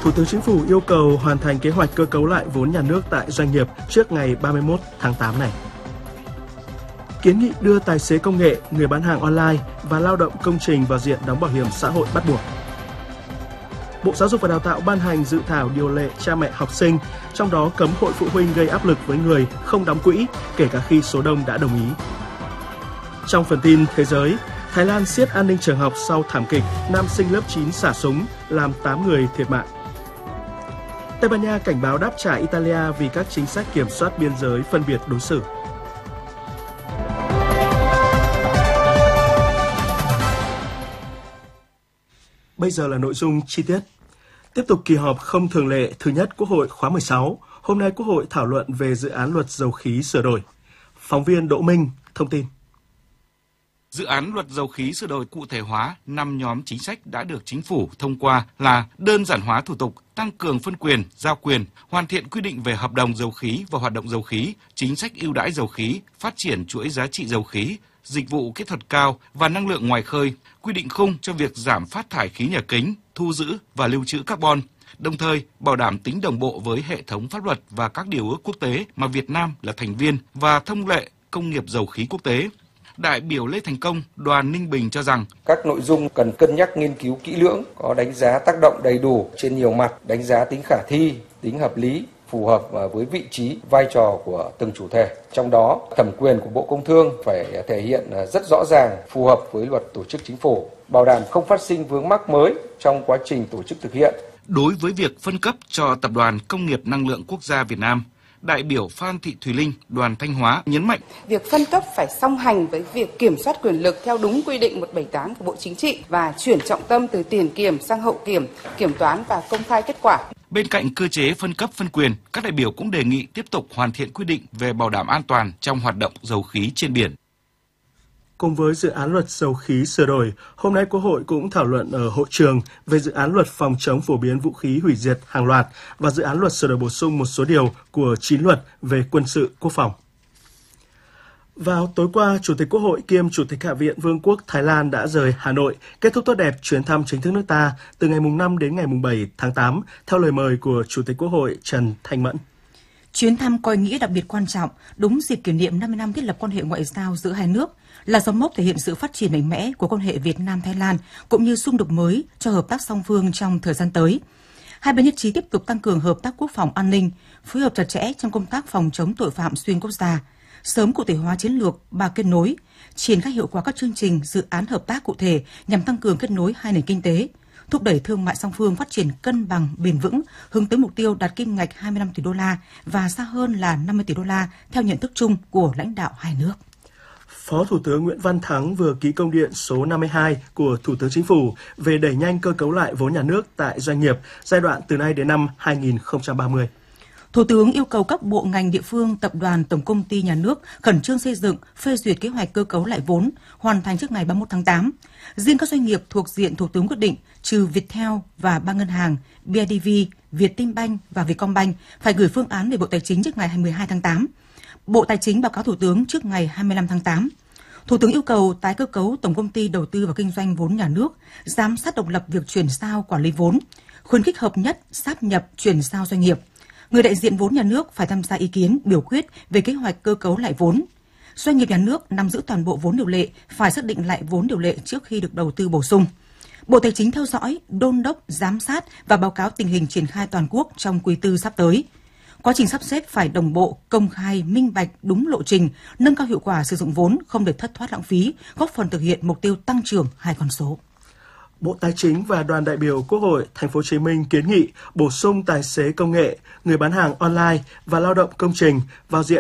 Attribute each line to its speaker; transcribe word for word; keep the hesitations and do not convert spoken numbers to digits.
Speaker 1: Thủ tướng Chính phủ yêu cầu hoàn thành kế hoạch cơ cấu lại vốn nhà nước tại doanh nghiệp trước ngày ba mươi mốt tháng tám này. Kiến nghị đưa tài xế công nghệ, người bán hàng online và lao động công trình vào diện đóng bảo hiểm xã hội bắt buộc. Bộ Giáo dục và Đào tạo ban hành dự thảo điều lệ cha mẹ học sinh, trong đó cấm hội phụ huynh gây áp lực với người không đóng quỹ, kể cả khi số đông đã đồng ý. Trong phần tin thế giới, Thái Lan siết an ninh trường học sau thảm kịch nam sinh lớp chín xả súng làm tám người thiệt mạng. Tây Ban Nha cảnh báo đáp trả Italia vì các chính sách kiểm soát biên giới phân biệt đối xử. Bây giờ là nội dung chi tiết. Tiếp tục kỳ họp không thường lệ thứ nhất Quốc hội khóa mười sáu, hôm nay Quốc hội thảo luận về dự án luật dầu khí sửa đổi. Phóng viên Đỗ Minh thông tin.
Speaker 2: Dự án luật dầu khí sửa đổi cụ thể hóa năm nhóm chính sách đã được Chính phủ thông qua là đơn giản hóa thủ tục, tăng cường phân quyền, giao quyền, hoàn thiện quy định về hợp đồng dầu khí và hoạt động dầu khí, chính sách ưu đãi dầu khí, phát triển chuỗi giá trị dầu khí, dịch vụ kỹ thuật cao và năng lượng ngoài khơi, quy định khung cho việc giảm phát thải khí nhà kính, thu giữ và lưu trữ carbon, đồng thời bảo đảm tính đồng bộ với hệ thống pháp luật và các điều ước quốc tế mà Việt Nam là thành viên và thông lệ công nghiệp dầu khí quốc tế. Đại biểu Lê Thành Công, đoàn Ninh Bình cho rằng
Speaker 3: các nội dung cần cân nhắc nghiên cứu kỹ lưỡng, có đánh giá tác động đầy đủ trên nhiều mặt, đánh giá tính khả thi, tính hợp lý, phù hợp với vị trí, vai trò của từng chủ thể. Trong đó, thẩm quyền của Bộ Công Thương phải thể hiện rất rõ ràng, phù hợp với luật tổ chức chính phủ, bảo đảm không phát sinh vướng mắc mới trong quá trình tổ chức thực hiện.
Speaker 2: Đối với việc phân cấp cho Tập đoàn Công nghiệp Năng lượng Quốc gia Việt Nam, đại biểu Phan Thị Thùy Linh, đoàn Thanh Hóa nhấn mạnh
Speaker 4: việc phân cấp phải song hành với việc kiểm soát quyền lực theo đúng quy định một trăm bảy mươi tám của Bộ Chính trị và chuyển trọng tâm từ tiền kiểm sang hậu kiểm, kiểm toán và công khai kết quả.
Speaker 2: Bên cạnh cơ chế phân cấp phân quyền, các đại biểu cũng đề nghị tiếp tục hoàn thiện quy định về bảo đảm an toàn trong hoạt động dầu khí trên biển.
Speaker 1: Cùng với dự án luật dầu khí sửa đổi, hôm nay Quốc hội cũng thảo luận ở hội trường về dự án luật phòng chống phổ biến vũ khí hủy diệt hàng loạt và dự án luật sửa đổi bổ sung một số điều của chín luật về quân sự quốc phòng. Vào tối qua, Chủ tịch Quốc hội kiêm Chủ tịch Hạ viện Vương quốc Thái Lan đã rời Hà Nội, kết thúc tốt đẹp chuyến thăm chính thức nước ta từ ngày năm đến ngày bảy tháng tám, theo lời mời của Chủ tịch Quốc hội Trần Thanh Mẫn.
Speaker 5: Chuyến thăm có ý nghĩa đặc biệt quan trọng, đúng dịp kỷ niệm năm mươi năm thiết lập quan hệ ngoại giao giữa hai nước, là dấu mốc thể hiện sự phát triển mạnh mẽ của quan hệ Việt Nam-Thái Lan, cũng như xung đột mới cho hợp tác song phương trong thời gian tới. Hai bên nhất trí tiếp tục tăng cường hợp tác quốc phòng an ninh, phối hợp chặt chẽ trong công tác phòng chống tội phạm xuyên quốc gia, sớm cụ thể hóa chiến lược ba kết nối, triển khai hiệu quả các chương trình, dự án hợp tác cụ thể nhằm tăng cường kết nối hai nền kinh tế, thúc đẩy thương mại song phương phát triển cân bằng, bền vững, hướng tới mục tiêu đạt kim ngạch hai mươi lăm tỷ đô la và xa hơn là năm mươi tỷ đô la theo nhận thức chung của lãnh đạo hai nước.
Speaker 1: Phó Thủ tướng Nguyễn Văn Thắng vừa ký công điện số năm mươi hai của Thủ tướng Chính phủ về đẩy nhanh cơ cấu lại vốn nhà nước tại doanh nghiệp giai đoạn từ nay đến năm hai nghìn không trăm ba mươi.
Speaker 5: Thủ tướng yêu cầu các bộ ngành địa phương, tập đoàn, tổng công ty nhà nước khẩn trương xây dựng, phê duyệt kế hoạch cơ cấu lại vốn, hoàn thành trước ngày ba mươi mốt tháng tám. Riêng các doanh nghiệp thuộc diện Thủ tướng quyết định, trừ Viettel và ba ngân hàng bê i đê vê, Vietinbank và Vietcombank phải gửi phương án về Bộ Tài chính trước ngày mười hai tháng tám. Bộ Tài chính báo cáo Thủ tướng trước ngày hai mươi lăm tháng tám. Thủ tướng yêu cầu tái cơ cấu Tổng công ty Đầu tư và Kinh doanh vốn nhà nước, giám sát độc lập việc chuyển giao quản lý vốn, khuyến khích hợp nhất, sáp nhập, chuyển giao doanh nghiệp. Người đại diện vốn nhà nước phải tham gia ý kiến, biểu quyết về kế hoạch cơ cấu lại vốn. Doanh nghiệp nhà nước nắm giữ toàn bộ vốn điều lệ phải xác định lại vốn điều lệ trước khi được đầu tư bổ sung. Bộ Tài chính theo dõi, đôn đốc, giám sát và báo cáo tình hình triển khai toàn quốc trong quý tư sắp tới. Quá trình sắp xếp phải đồng bộ, công khai, minh bạch, đúng lộ trình, nâng cao hiệu quả sử dụng vốn, không để thất thoát lãng phí, góp phần thực hiện mục tiêu tăng trưởng hai con số.
Speaker 1: Bộ Tài chính và đoàn đại biểu Quốc hội Thành phố Hồ Chí Minh kiến nghị bổ sung tài xế công nghệ, người bán hàng online và lao động công trình vào diện